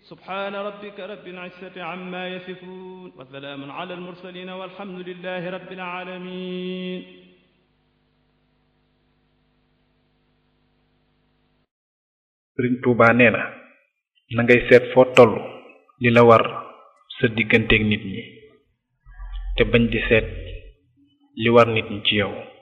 سبحان ربك رب العزة عما يصفون وسلام على المرسلين والحمد لله رب العالمين. Sëriñ Tuubaa nee na na ngay seet foo toll li la war sa digganteeg nit ñi te bañ di seet li war nit ñi ci yow.